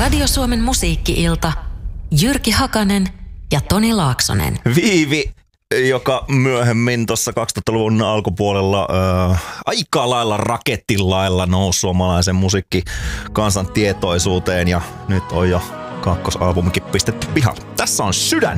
Radio Suomen musiikki-ilta. Jyrki Hakanen ja Toni Laaksonen. Viivi, joka myöhemmin tuossa 2000-luvun alkupuolella aika lailla rakettilailla nousi suomalaisen musiikkikansan tietoisuuteen ja nyt on jo kakkosalbumikin pistetty pihalle. Tässä on Sydän.